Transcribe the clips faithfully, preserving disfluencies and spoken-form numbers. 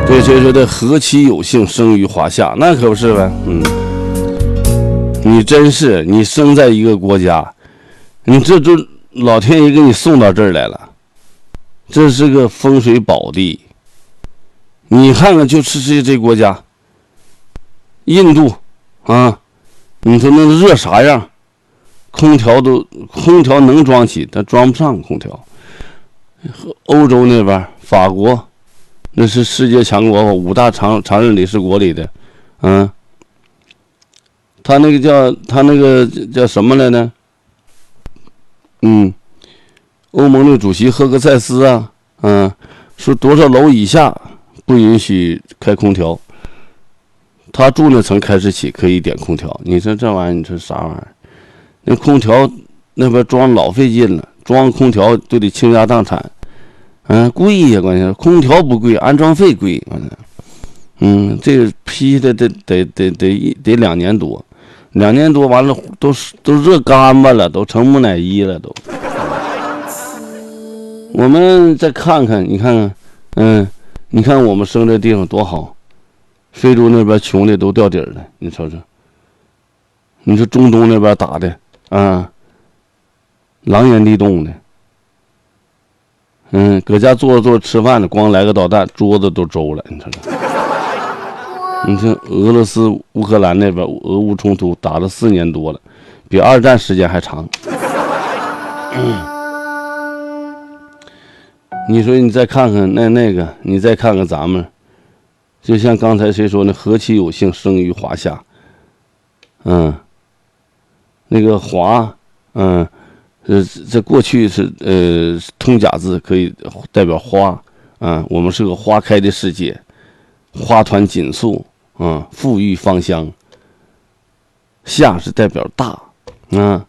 对，所以说的何其有幸生于华夏，那可不是呗。嗯，你真是你生在一个国家，你这就老天爷给你送到这儿来了，这是个风水宝地。你看看，就是这这国家，印度啊，你说那热啥样？空调都空调能装起，它装不上空调。欧洲那边，法国。那是世界强国，五大常常任理事国里的，嗯，他那个叫他那个叫什么来呢？嗯，欧盟的主席赫克塞斯啊，嗯，说多少楼以下不允许开空调，他住那层开始起可以点空调。你说这玩意儿，你说啥玩意儿？那空调那边装老费劲了，装空调都得倾家荡产。嗯，贵呀，关键空调不贵，安装费贵。嗯，这个批的得得得得得两年多，两年多完了都都热干巴了，都成木乃伊了都。我们再看看，你看看，嗯，你看我们生这地方多好，非洲那边穷的都掉底儿了，你瞅瞅。你说中东那边打的啊，狼烟地动的。嗯，搁家坐着坐着吃饭呢，光来个导弹，桌子都周了。你瞅瞅，你看俄罗斯、乌克兰那边俄乌冲突打了四年多了，比二战时间还长。嗯，你说你再看看那那个，你再看看咱们，就像刚才谁说呢？何其有幸生于华夏。嗯，那个华，嗯。呃，这过去是呃通假字可以代表花啊，我们是个花开的世界，花团锦簇啊，馥郁芳香。夏是代表大啊，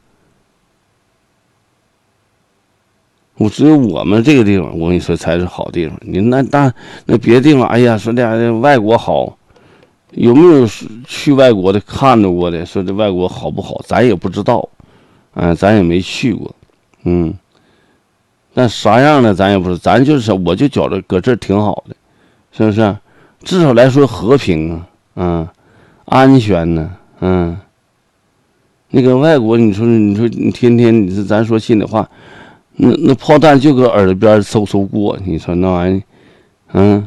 我只有我们这个地方，我跟你说才是好地方。你那那那别的地方，哎呀，说的外国好，有没有去外国的看着过的？说这外国好不好？咱也不知道。嗯，咱也没去过，嗯，但啥样的咱也不知道，咱就是我就觉着搁这儿挺好的，是不是？至少来说和平啊，嗯，安全呢、啊，嗯。那个外国，你说你说你天天你说咱说心里话，那那炮弹就搁耳朵边嗖嗖过，你说那玩意儿，嗯。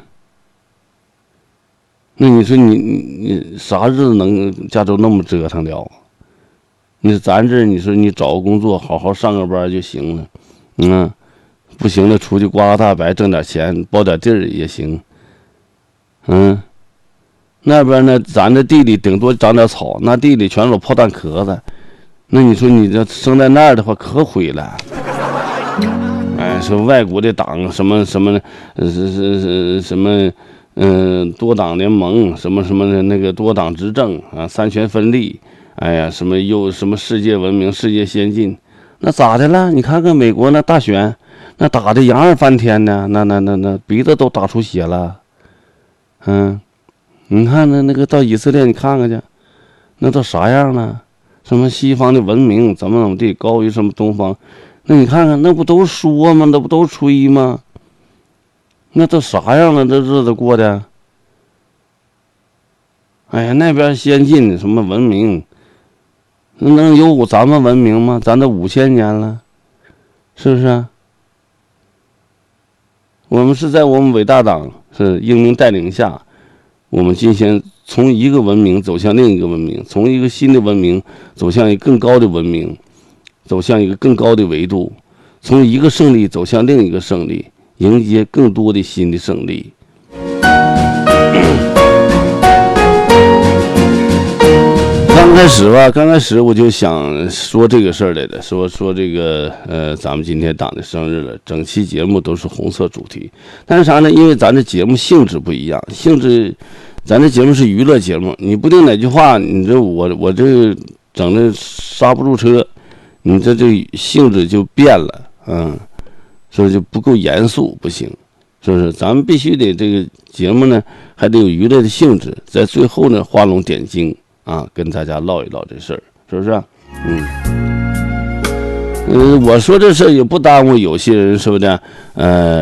那你说你你你啥日子能加州那么折腾掉？你说咱这，你说你找个工作，好好上个班就行了，嗯，不行了，出去刮个大白，挣点钱，包点地儿也行，嗯，那边呢，咱这地里顶多长点草，那地里全是炮弹壳子，那你说你这生在那儿的话，可毁了。哎，说外国的党什么什么，是是是什么，嗯、呃，多党联盟，什么什么的那个多党执政啊，三权分立。哎呀，什么又什么世界文明、世界先进，那咋的了？你看看美国那大选，那打的洋儿翻天呢，那那那那鼻子都打出血了。嗯，你看那那个到以色列，你看看去，那都啥样了？什么西方的文明怎么怎么地高于什么东方？那你看看，那不都说吗？那不都吹吗？那都啥样了？这日子过的？哎呀，那边先进什么文明？能有咱们文明吗？咱都五千年了，是不是啊？我们是在我们伟大党是英明带领下，我们今天从一个文明走向另一个文明，从一个新的文明走向一个更高的文明，走向一个更高的维度，从一个胜利走向另一个胜利，迎接更多的新的胜利。刚开始吧，刚开始我就想说这个事儿来的，说说这个呃，咱们今天党的生日了，整期节目都是红色主题。但是啥呢？因为咱这节目性质不一样，性质，咱这节目是娱乐节目，你不定哪句话，你这我我这整的刹不住车，你这这性质就变了，嗯，所以就不够严肃，不行，是不是？咱们必须得这个节目呢，还得有娱乐的性质，在最后呢画龙点睛。啊，跟大家唠一唠这事儿，是不是、啊？嗯，嗯、呃，我说这事儿也不耽误有些人，是不是？呃。